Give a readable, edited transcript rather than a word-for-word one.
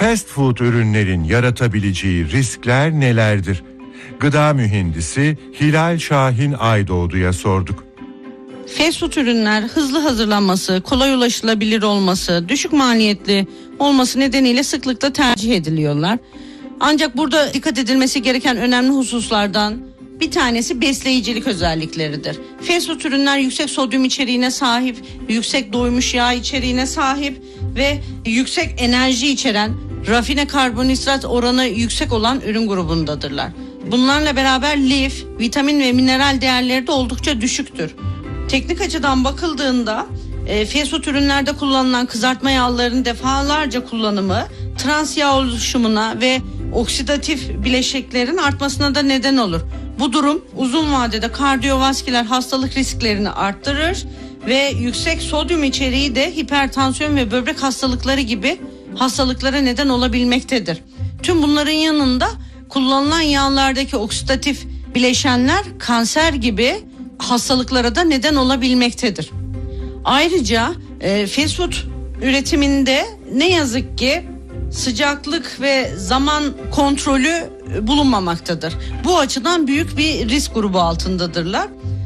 Fast food ürünlerin yaratabileceği riskler nelerdir? Gıda mühendisi Hilal Şahin Aydoğdu'ya sorduk. Fast food ürünler hızlı hazırlanması, kolay ulaşılabilir olması, düşük maliyetli olması nedeniyle sıklıkla tercih ediliyorlar. Ancak burada dikkat edilmesi gereken önemli hususlardan bir tanesi besleyicilik özellikleridir. Fast food ürünler yüksek sodyum içeriğine sahip, yüksek doymuş yağ içeriğine sahip ve yüksek enerji içeren, rafine karbonhidrat oranı yüksek olan ürün grubundadırlar. Bunlarla beraber lif, vitamin ve mineral değerleri de oldukça düşüktür. Teknik açıdan bakıldığında fast food ürünlerde kullanılan kızartma yağlarının defalarca kullanımı trans yağ oluşumuna ve oksidatif bileşiklerin artmasına da neden olur. Bu durum uzun vadede kardiyovasküler hastalık risklerini arttırır ve yüksek sodyum içeriği de hipertansiyon ve böbrek hastalıkları gibi hastalıklara neden olabilmektedir. Tüm bunların yanında kullanılan yağlardaki oksidatif bileşenler kanser gibi hastalıklara da neden olabilmektedir. Ayrıca fast food üretiminde ne yazık ki sıcaklık ve zaman kontrolü bulunmamaktadır. Bu açıdan büyük bir risk grubu altındadırlar.